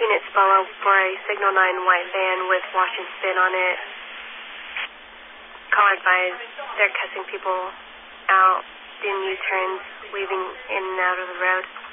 units follow for a Signal 9 white van with wash and spin on it. Call advised, they're cussing people out, doing U-turns, weaving in and out of the road.